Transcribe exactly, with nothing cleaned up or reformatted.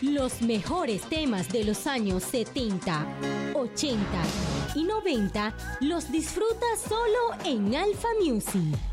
Los mejores temas de los años setenta, ochenta y noventa los disfrutas solo en Alpha Music.